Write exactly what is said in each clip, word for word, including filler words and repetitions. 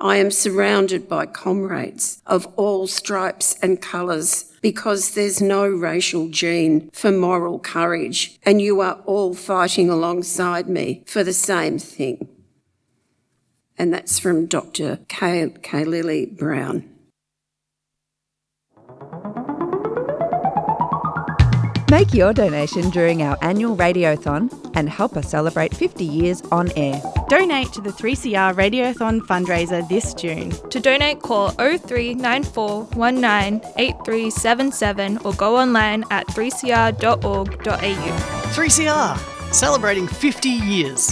I am surrounded by comrades of all stripes and colours because there's no racial gene for moral courage, and you are all fighting alongside me for the same thing. And that's from Doctor Kay, Kaylili Brown. Make your donation during our annual Radiothon and help us celebrate fifty years on air. Donate to the three C R Radiothon fundraiser this June. To donate, call oh three nine four one nine eight three seven seven or go online at three c r dot org dot a u. three C R, celebrating fifty years.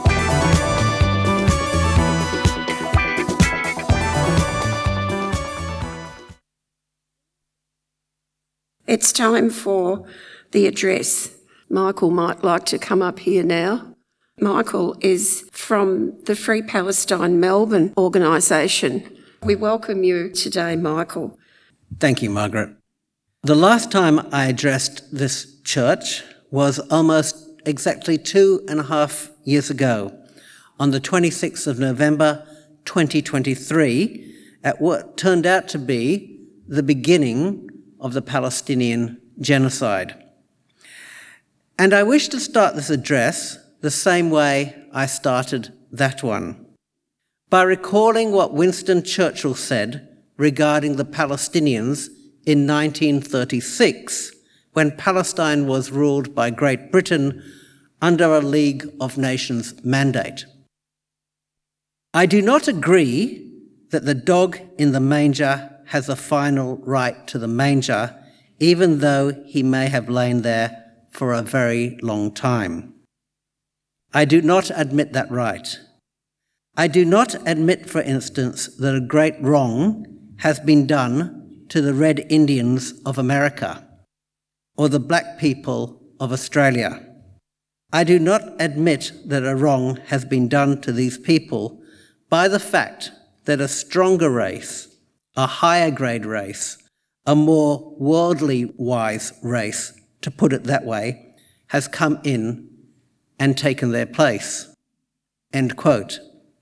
It's time for the address. Michael might like to come up here now. Michael is from the Free Palestine Melbourne organisation. We welcome you today, Michael. Thank you, Margaret. The last time I addressed this church was almost exactly two and a half years ago, on the twenty-sixth of November twenty twenty-three, at what turned out to be the beginning of the Palestinian genocide. And I wish to start this address the same way I started that one, by recalling what Winston Churchill said regarding the Palestinians in nineteen thirty-six, when Palestine was ruled by Great Britain under a League of Nations mandate. I do not agree that the dog in the manger has a final right to the manger, even though he may have lain there for a very long time. I do not admit that right. I do not admit, for instance, that a great wrong has been done to the Red Indians of America or the black people of Australia. I do not admit that a wrong has been done to these people by the fact that a stronger race, a higher grade race, a more worldly wise race, to put it that way, has come in and taken their place. End quote.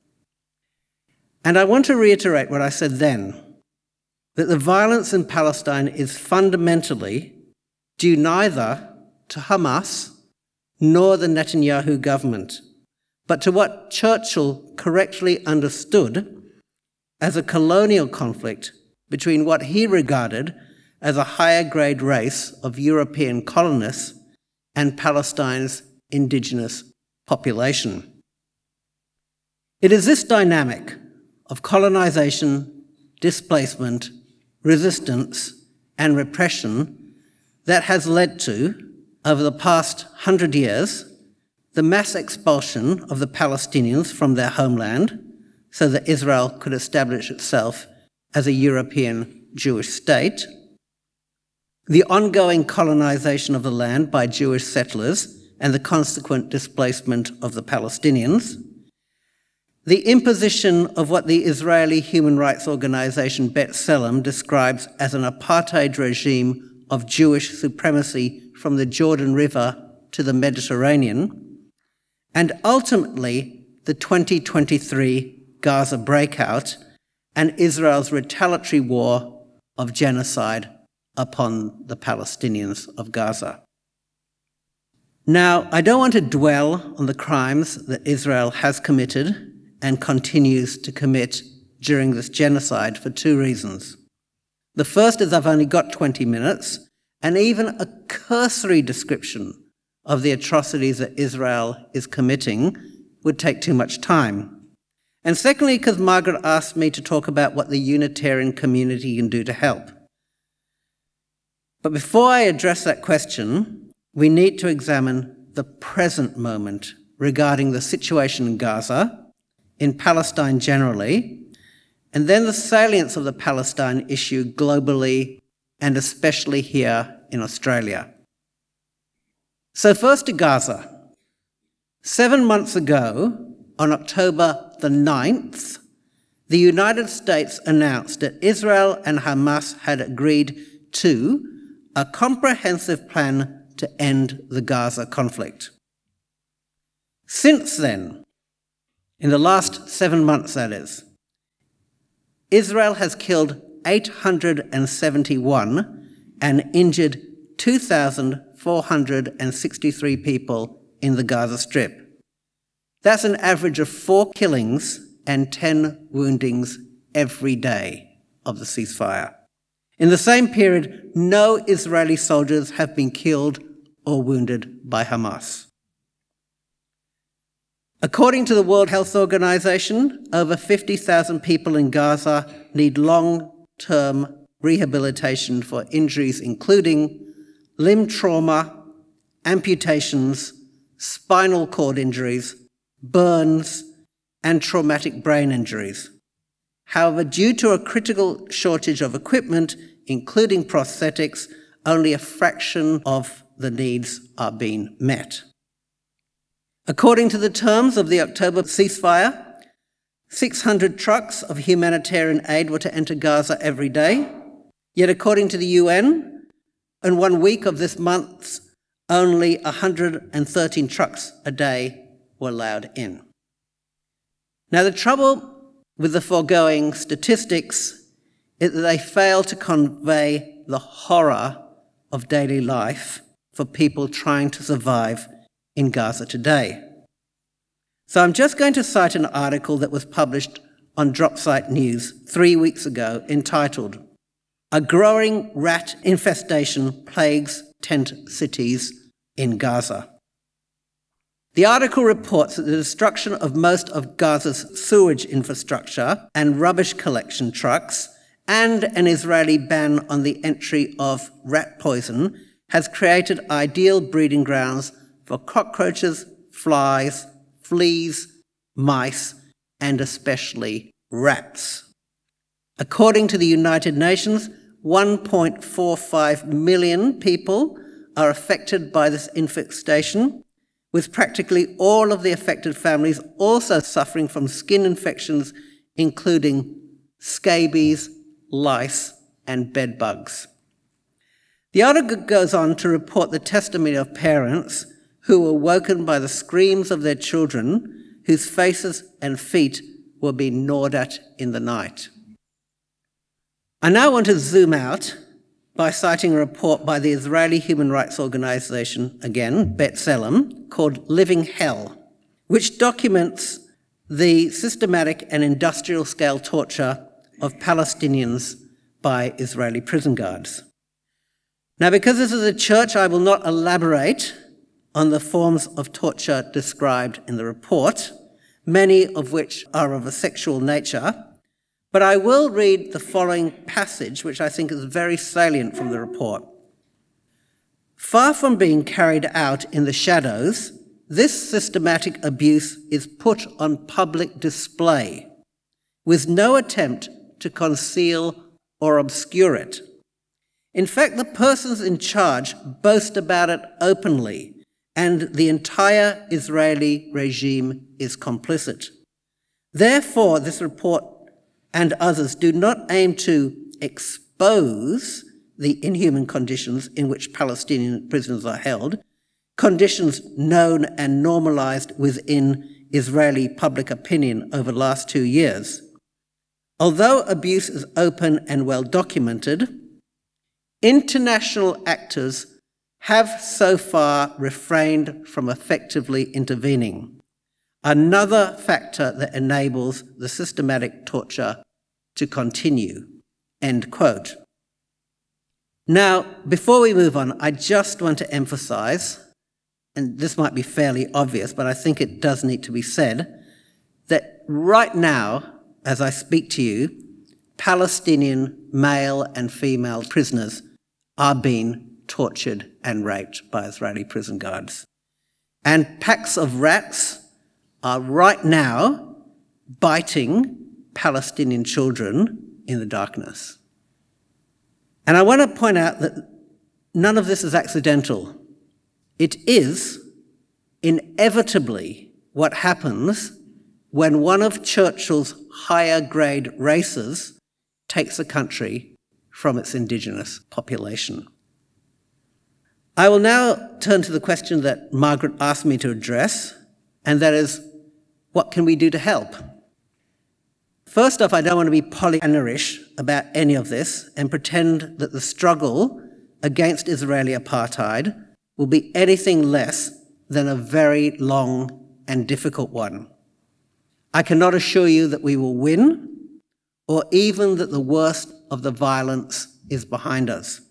And I want to reiterate what I said then, that the violence in Palestine is fundamentally due neither to Hamas nor the Netanyahu government, but to what Churchill correctly understood as a colonial conflict between what he regarded as a higher grade race of European colonists and Palestine's indigenous population. It is this dynamic of colonization, displacement, resistance, and repression that has led to, over the past hundred years, the mass expulsion of the Palestinians from their homeland so that Israel could establish itself as a European Jewish state, the ongoing colonization of the land by Jewish settlers and the consequent displacement of the Palestinians, the imposition of what the Israeli human rights organization B'Tselem describes as an apartheid regime of Jewish supremacy from the Jordan River to the Mediterranean, and ultimately the twenty twenty-three Gaza breakout and Israel's retaliatory war of genocide upon the Palestinians of Gaza. Now, I don't want to dwell on the crimes that Israel has committed and continues to commit during this genocide for two reasons. The first is I've only got twenty minutes, and even a cursory description of the atrocities that Israel is committing would take too much time. And secondly, because Margaret asked me to talk about what the Unitarian community can do to help. But before I address that question, we need to examine the present moment regarding the situation in Gaza, in Palestine generally, and then the salience of the Palestine issue globally and especially here in Australia. So first to Gaza. Seven months ago, on October the ninth, the United States announced that Israel and Hamas had agreed to a comprehensive plan to end the Gaza conflict. Since then, in the last seven months that is, Israel has killed eight hundred seventy-one and injured two thousand four hundred sixty-three people in the Gaza Strip. That's an average of four killings and ten woundings every day of the ceasefire. In the same period, no Israeli soldiers have been killed or wounded by Hamas. According to the World Health Organization, over fifty thousand people in Gaza need long-term rehabilitation for injuries including limb trauma, amputations, spinal cord injuries, burns, and traumatic brain injuries. However, due to a critical shortage of equipment, including prosthetics, only a fraction of the needs are being met. According to the terms of the October ceasefire, six hundred trucks of humanitarian aid were to enter Gaza every day. Yet according to the U N, in one week of this month, only one hundred thirteen trucks a day were allowed in. Now, the trouble with the foregoing statistics is that they fail to convey the horror of daily life for people trying to survive in Gaza today. So I'm just going to cite an article that was published on Dropsite News three weeks ago entitled, "A Growing Rat Infestation Plagues Tent Cities in Gaza." The article reports that the destruction of most of Gaza's sewage infrastructure and rubbish collection trucks and an Israeli ban on the entry of rat poison has created ideal breeding grounds for cockroaches, flies, fleas, mice, and especially rats. According to the United Nations, one point four five million people are affected by this infestation, with practically all of the affected families also suffering from skin infections, including scabies, lice, and bed bugs. The article goes on to report the testimony of parents who were woken by the screams of their children, whose faces and feet were being gnawed at in the night. I now want to zoom out by citing a report by the Israeli human rights organization, again, B'Tselem, called Living Hell, which documents the systematic and industrial scale torture of Palestinians by Israeli prison guards. Now, because this is a church, I will not elaborate on the forms of torture described in the report, many of which are of a sexual nature, but I will read the following passage, which I think is very salient from the report. Far from being carried out in the shadows, this systematic abuse is put on public display, with no attempt to conceal or obscure it. In fact, the persons in charge boast about it openly, and the entire Israeli regime is complicit. Therefore, this report and others do not aim to expose the inhuman conditions in which Palestinian prisoners are held, conditions known and normalized within Israeli public opinion over the last two years. Although abuse is open and well documented, international actors have so far refrained from effectively intervening, another factor that enables the systematic torture to continue, end quote. Now, before we move on, I just want to emphasize, and this might be fairly obvious, but I think it does need to be said, that right now, as I speak to you, Palestinian male and female prisoners are being tortured and raped by Israeli prison guards. And packs of rats are right now biting Palestinian children in the darkness. And I want to point out that none of this is accidental. It is inevitably what happens when one of Churchill's higher grade races takes a country from its indigenous population. I will now turn to the question that Margaret asked me to address, and that is, what can we do to help? First off, I don't want to be Pollyanna-ish about any of this and pretend that the struggle against Israeli apartheid will be anything less than a very long and difficult one. I cannot assure you that we will win, or even that the worst of the violence is behind us.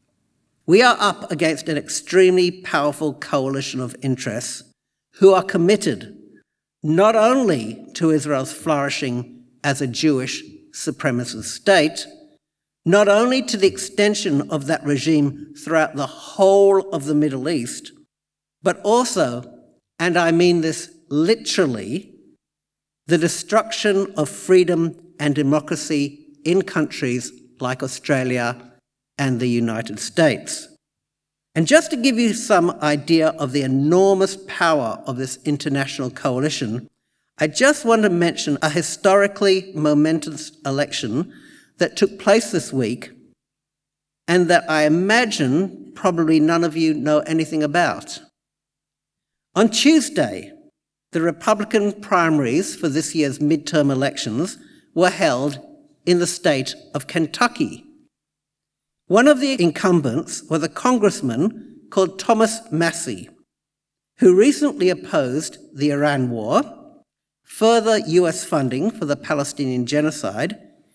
We are up against an extremely powerful coalition of interests who are committed not only to Israel's flourishing as a Jewish supremacist state, not only to the extension of that regime throughout the whole of the Middle East, but also, and I mean this literally, the destruction of freedom and democracy in countries like Australia and the United States. And just to give you some idea of the enormous power of this international coalition, I just want to mention a historically momentous election that took place this week and that I imagine probably none of you know anything about. On Tuesday, the Republican primaries for this year's midterm elections were held in the state of Kentucky. One of the incumbents was a congressman called Thomas Massie, who recently opposed the Iran war, further U S funding for the Palestinian genocide,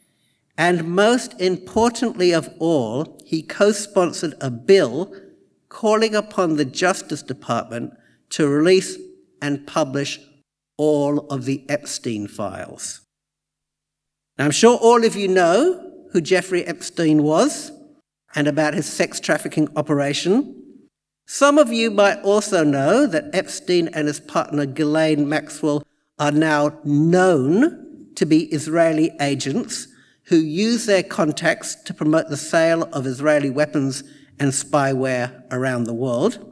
and most importantly of all, he co-sponsored a bill calling upon the Justice Department to release and publish all of the Epstein files. Now, I'm sure all of you know who Jeffrey Epstein was and about his sex trafficking operation. Some of you might also know that Epstein and his partner Ghislaine Maxwell are now known to be Israeli agents who use their contacts to promote the sale of Israeli weapons and spyware around the world.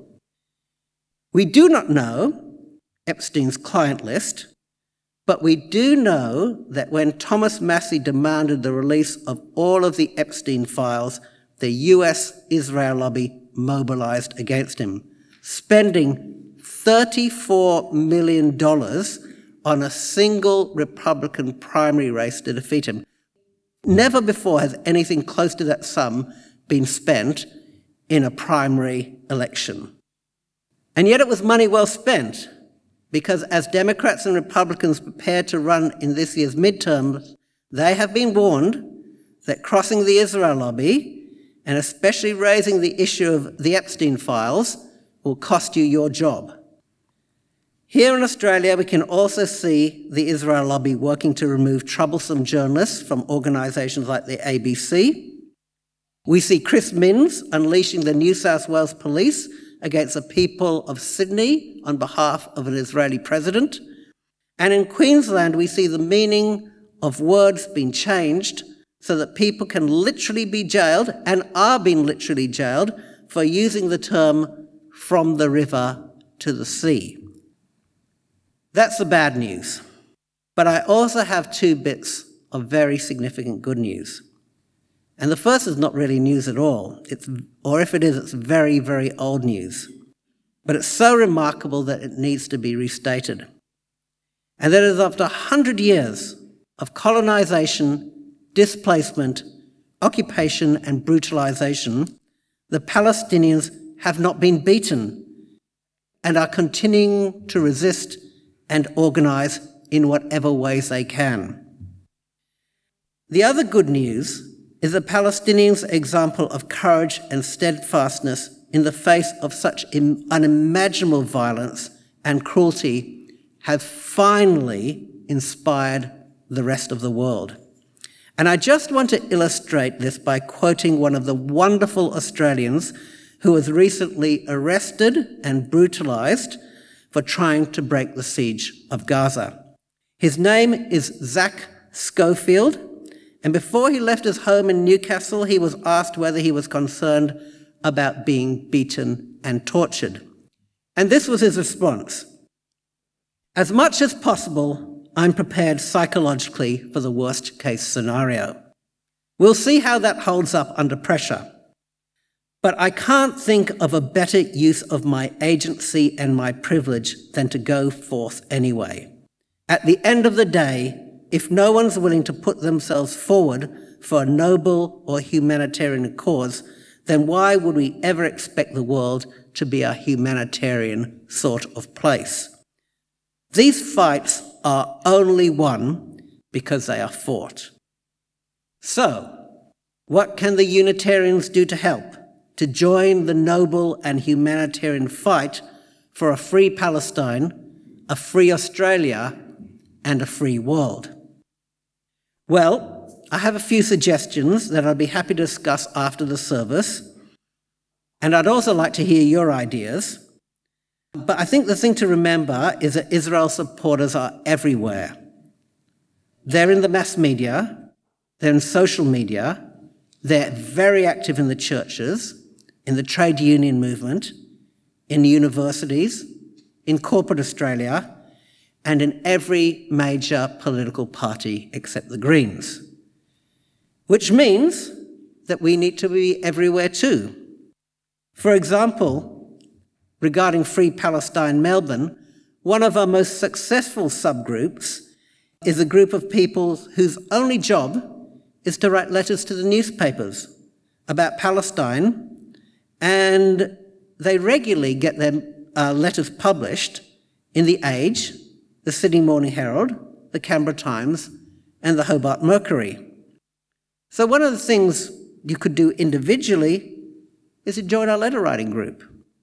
We do not know Epstein's client list, but we do know that when Thomas Massie demanded the release of all of the Epstein files, the U S Israel lobby mobilized against him, spending thirty-four million dollars on a single Republican primary race to defeat him. Never before has anything close to that sum been spent in a primary election. And yet it was money well spent, because as Democrats and Republicans prepare to run in this year's midterms, they have been warned that crossing the Israel lobby, and especially raising the issue of the Epstein files, will cost you your job. Here in Australia, we can also see the Israel lobby working to remove troublesome journalists from organisations like the A B C. We see Chris Minns unleashing the New South Wales police against the people of Sydney on behalf of an Israeli president. And in Queensland, we see the meaning of words being changed so that people can literally be jailed, and are being literally jailed, for using the term from the river to the sea. That's the bad news. But I also have two bits of very significant good news. And the first is not really news at all. It's, or if it is, it's very, very old news. But it's so remarkable that it needs to be restated. And that is after one hundred years of colonization, displacement, occupation, and brutalization, the Palestinians have not been beaten and are continuing to resist and organize in whatever ways they can. The other good news is the Palestinians' example of courage and steadfastness in the face of such unimaginable violence and cruelty have finally inspired the rest of the world. And I just want to illustrate this by quoting one of the wonderful Australians who was recently arrested and brutalized for trying to break the siege of Gaza. His name is Zach Schofield, and before he left his home in Newcastle, he was asked whether he was concerned about being beaten and tortured. And this was his response: "As much as possible, I'm prepared psychologically for the worst case scenario. We'll see how that holds up under pressure. But I can't think of a better use of my agency and my privilege than to go forth anyway. At the end of the day, if no one's willing to put themselves forward for a noble or humanitarian cause, then why would we ever expect the world to be a humanitarian sort of place? These fights are only won because they are fought. So, what can the Unitarians do to help, to join the noble and humanitarian fight for a free Palestine, a free Australia, and a free world? Well, I have a few suggestions that I'd be happy to discuss after the service, and I'd also like to hear your ideas. But I think the thing to remember is that Israel supporters are everywhere. They're in the mass media, they're in social media, they're very active in the churches, in the trade union movement, in universities, in corporate Australia, and in every major political party except the Greens. Which means that we need to be everywhere too. For example, regarding Free Palestine Melbourne, one of our most successful subgroups is a group of people whose only job is to write letters to the newspapers about Palestine, and they regularly get their uh, letters published in The Age, the Sydney Morning Herald, the Canberra Times, and the Hobart Mercury. So one of the things you could do individually is to join our letter writing group.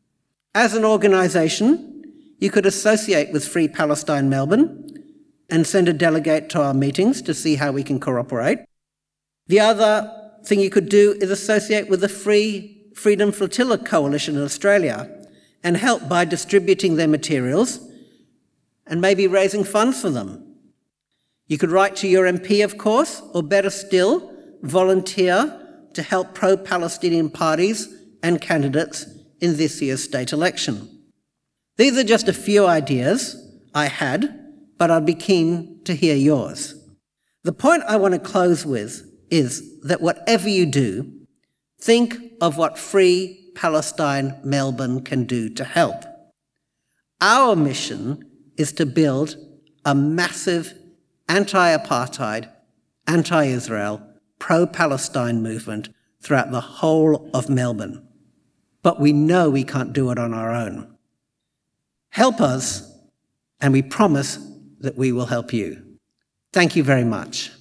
As an organisation, you could associate with Free Palestine Melbourne and send a delegate to our meetings to see how we can cooperate. The other thing you could do is associate with the Free Freedom Flotilla Coalition in Australia and help by distributing their materials and maybe raising funds for them. You could write to your M P, of course, or better still, volunteer to help pro-Palestinian parties and candidates in this year's state election. These are just a few ideas I had, but I'd be keen to hear yours. The point I want to close with is that whatever you do, think of what Free Palestine Melbourne can do to help. Our mission is to build a massive anti-apartheid, anti-Israel, pro-Palestine movement throughout the whole of Melbourne. But we know we can't do it on our own. Help us, and we promise that we will help you. Thank you very much.